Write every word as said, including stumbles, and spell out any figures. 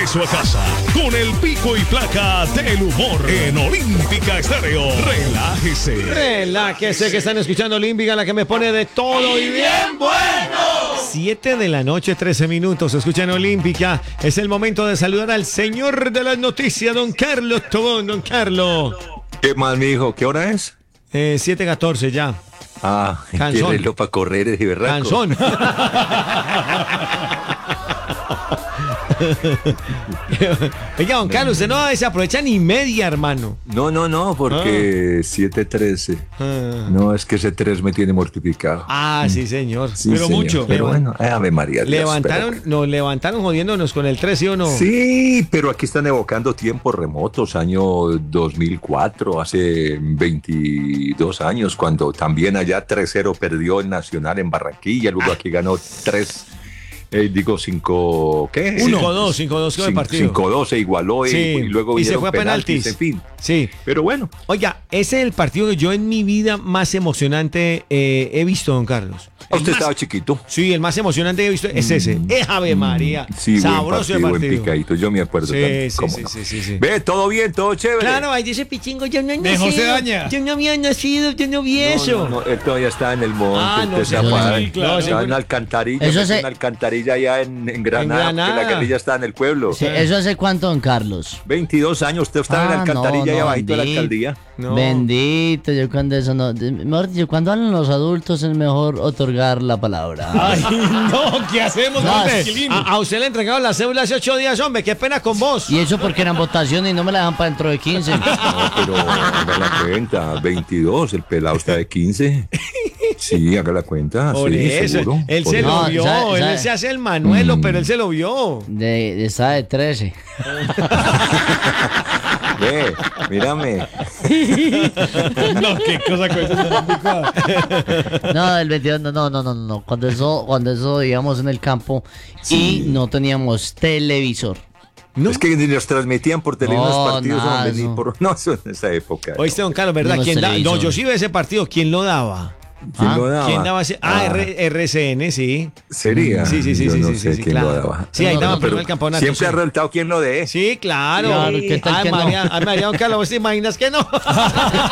regreso a casa con el pico y placa del humor en Olímpica Estéreo. Relájese. Relájese que están escuchando Olímpica, la que me pone de todo y bien bueno. siete de la noche, trece minutos. Escuchan Olímpica. Es el momento de saludar al señor de las noticias, don Carlos Tobón. Don Carlos. ¿Qué más, mijo? ¿Qué hora es? Eh, siete catorce ya. Ah, Canzón. qué reloj para correr es berraco. Canzón. Oiga, don Carlos, usted no se aprovecha ni media, hermano. No, no, no, porque siete trece. Ah. No, es que ese tres me tiene mortificado. Ah, sí, señor. Sí, pero señor. mucho. Pero bueno, eh, Ave María. Dios, Levantaron, pero- nos levantaron jodiéndonos con el tres, ¿sí o no? Sí, pero aquí están evocando tiempos remotos, año dos mil cuatro, hace veintidós años, cuando también allá tres cero perdió el Nacional en Barranquilla, luego aquí ganó tres, eh, digo cinco, ¿qué? cinco dos, cinco dos quedó el partido. cinco dos se igualó y- Sí, y, luego y se vinieron fue a penaltis. en fin. Sí. Pero bueno, Oiga, ese es el partido que yo en mi vida más emocionante eh, he visto, don Carlos. El usted más- estaba chiquito. Sí, el más emocionante que he visto es ese. Es Ave María. Sí, buen Sabroso el partido, buen partido. picadito, yo me acuerdo Sí, también, sí, cómo sí, no. sí, sí, sí. Ve, todo bien, todo chévere. Claro, ahí dice Pichingo, yo no he De nacido. José Daña. Yo no había nacido, yo no vi eso. No, no, no, él todavía está en el monte, Ah, no, usted sí, se apaga. sí, claro. Está en una alcantarilla, Eso es se- una alcantarilla allá en, en Granada, Granada. porque la guerrilla está en el pueblo. Sí, ¿eso hace cuánto, don Carlos? veintidós años, usted estaba en la Ah, alcantarilla no, ahí no, abajito de la bendito. alcaldía. No. Bendito, yo cuando eso no... de- Mejor dicho, cuando hablan los adultos es mejor otorgar la palabra. Ay, no, ¿qué hacemos, No, hombre? sí. A, a usted le entregaron la cédula hace ocho días, hombre. Qué pena con vos. Y eso porque eran votaciones y no me la dejan para dentro de quince. No, pero haga la cuenta, veintidós, el pelado está de quince. Sí, haga la cuenta, Por sí, eso. seguro. Él Por se eso. lo No, vio. sabe- Él sabe- se hace el manuelo, Mm. pero él se lo vio. De, de esa de trece. Ve, mírame. No, qué cosa con eso. No, el veintidós, no, no, no, no, no. Cuando eso, cuando eso íbamos en el campo y no teníamos televisor. ¿No? Es que ni nos transmitían por tele No, unos partidos, nada, hombre, ni eso. por... No, eso en esa época. Oíste, don Carlos, ¿verdad? No, ¿Quién da- televisor. No, yo sí vi ese partido. ¿Quién lo daba? ¿Quién Ah, lo daba? ¿Quién daba ese? Ah, Ah, R- RCN, sí. ¿Sería? Sí, sí, sí, Yo sí, no sí, sé sí, quién claro. lo daba. Sí, ahí No, daban no, primero Pero el campeonato. siempre ha sí. resultado quién lo dé. Sí, claro. Claro, ¿qué tal Ay, que no? María, ay, María, don Carlos, ¿vos te imaginas que no?